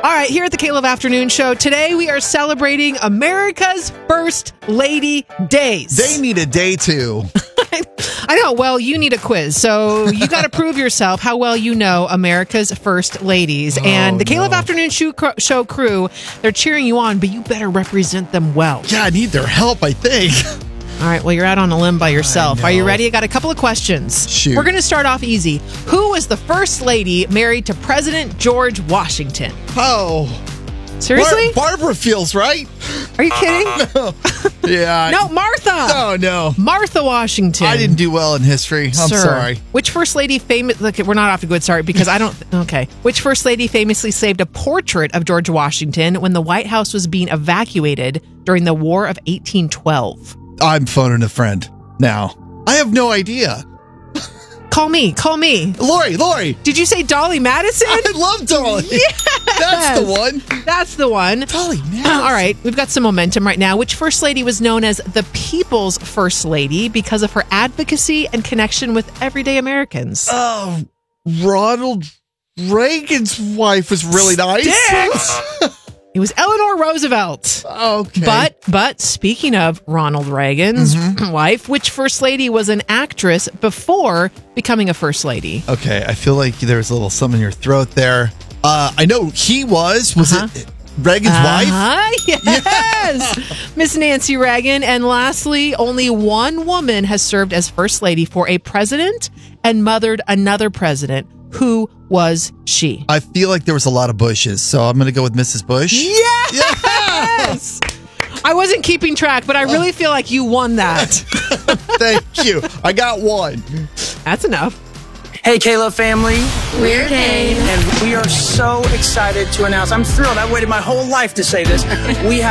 All right, here at the Caleb Afternoon Show, today we are celebrating America's First Lady Days. They need a day too. I know. Well, you need a quiz, so you got to prove yourself how well you know America's First Ladies. And the Caleb Afternoon Show crew, they're cheering you on, but you better represent them well. Yeah, I need their help, I think. All right, well, you're out on a limb by yourself. Are you ready? I got a couple of questions. Shoot. We're going to start off easy. Who was the first lady married to President George Washington? Oh. Seriously? Barbara feels right. Are you kidding? Yeah. No, Martha. Oh, no. Martha Washington. I didn't do well in history. I'm sorry. Which first lady Look, we're not off to a good start because I don't... Okay. Which first lady famously saved a portrait of George Washington when the White House was being evacuated during the War of 1812? I'm phoning a friend now. I have no idea. Call me. Lori. Did you say Dolly Madison? I love Dolly. Yes. That's the one. That's the one. Dolly Madison. All right. We've got some momentum right now. Which first lady was known as the People's First Lady because of her advocacy and connection with everyday Americans? Oh, Ronald Reagan's wife was really nice. It was Eleanor Roosevelt. Okay. But speaking of Ronald Reagan's wife, which first lady was an actress before becoming a first lady? Okay, I feel like there's a little something in your throat there. I know he was it Reagan's wife? Yes. Miss Nancy Reagan. And lastly, only one woman has served as first lady for a president and mothered another president. Who was she? I feel like there was a lot of Bushes, so I'm going to go with Mrs. Bush. Yes! I wasn't keeping track, but I really feel like you won that. Thank you. I got one. That's enough. Hey, Caleb family. We're Kane. And we are so excited to announce, I'm thrilled. I waited my whole life to say this. We have